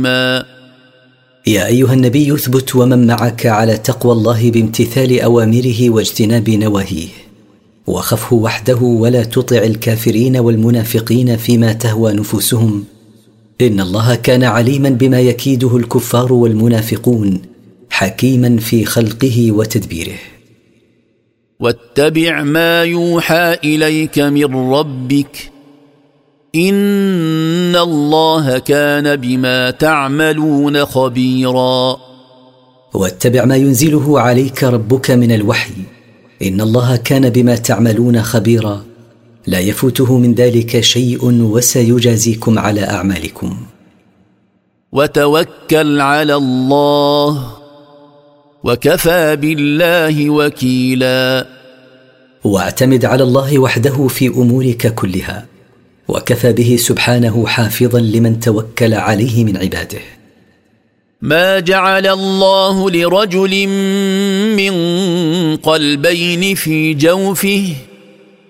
يا أيها النبي اثبت ومن معك على تقوى الله بامتثال أوامره واجتناب نواهيه، وخفه وحده ولا تطع الكافرين والمنافقين فيما تهوى نفوسهم، إن الله كان عليما بما يكيده الكفار والمنافقون، حكيما في خلقه وتدبيره. واتبع ما يوحى إليك من ربك إن الله كان بما تعملون خبيرا. واتبع ما ينزله عليك ربك من الوحي، إن الله كان بما تعملون خبيرا، لا يفوته من ذلك شيء وسيجازيكم على أعمالكم. وتوكل على الله وكفى بالله وكيلا. واعتمد على الله وحده في أمورك كلها، وكفى به سبحانه حافظا لمن توكل عليه من عباده. ما جعل الله لرجل من قلبين في جوفه